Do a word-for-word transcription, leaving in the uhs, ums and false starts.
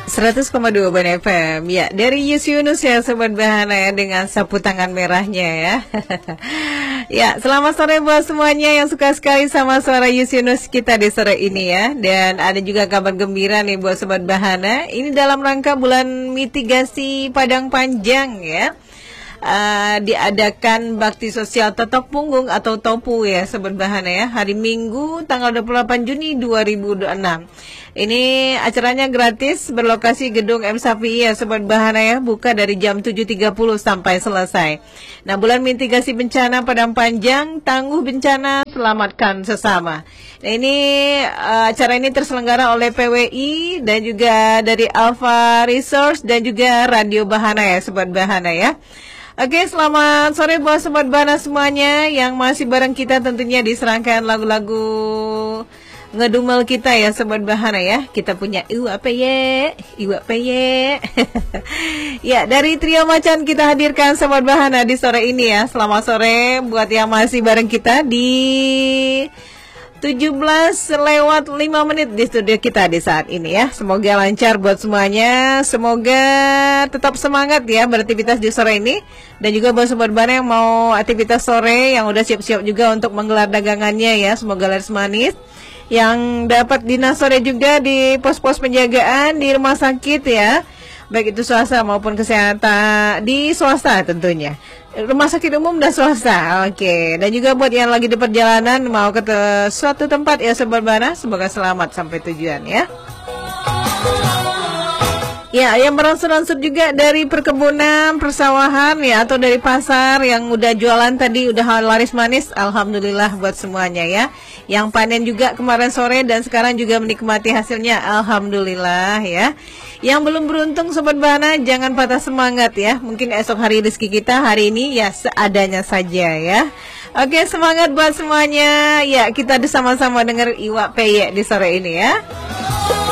seratus koma dua Ban F M. Ya, dari Yus Yunus ya Sobat Bahana ya, dengan sapu tangan merahnya ya. Ya, selamat sore buat semuanya yang suka sekali sama suara Yus Yunus kita di sore ini ya. Dan ada juga kabar gembira nih buat Sobat Bahana. Ini dalam rangka bulan mitigasi Padang Panjang ya. Uh, diadakan bakti sosial Totok Punggung atau Topu ya Sobat Bahana ya, hari Minggu tanggal dua puluh delapan Juni dua ribu dua puluh enam. Ini acaranya gratis, berlokasi Gedung M Safi ya Sobat Bahana ya, buka dari jam tujuh tiga puluh sampai selesai. Nah, bulan mitigasi bencana Padang Panjang, tangguh bencana, selamatkan sesama. Nah, ini uh, acara ini terselenggara oleh P W I dan juga dari Alpha Resource dan juga Radio Bahana ya Sobat Bahana ya. Oke, selamat sore buat Sobat Bahana semuanya yang masih bareng kita tentunya di serangkaian lagu-lagu ngedumel kita ya Sobat Bahana ya. Kita punya Iwa Peye, Iwa Peye. Ya, dari trio macan kita hadirkan Sobat Bahana di sore ini ya. Selamat sore buat yang masih bareng kita di tujuh belas lewat lima menit di studio kita di saat ini ya. Semoga lancar buat semuanya. Semoga tetap semangat ya beraktivitas di sore ini. Dan juga buat Sobat Bahana yang mau aktivitas sore, yang udah siap-siap juga untuk menggelar dagangannya ya. Semoga laris manis. Yang dapat dinas sore juga di pos-pos penjagaan di rumah sakit ya. Baik itu swasta maupun kesehatan di swasta tentunya. Rumah sakit umum dan swasta. Oke. Dan juga buat yang lagi di perjalanan mau ke te- suatu tempat ya Sobat Bahana, semoga selamat sampai tujuan ya. Ya, yang berangsur-angsur juga dari perkebunan, persawahan ya, atau dari pasar yang udah jualan tadi udah laris manis, alhamdulillah buat semuanya ya. Yang panen juga kemarin sore dan sekarang juga menikmati hasilnya, alhamdulillah ya. Yang belum beruntung Sobat Bahana, jangan patah semangat ya. Mungkin esok hari rezeki kita, hari ini ya seadanya saja ya. Oke, semangat buat semuanya. Ya, kita sama-sama dengar Iwa Peye di sore ini ya.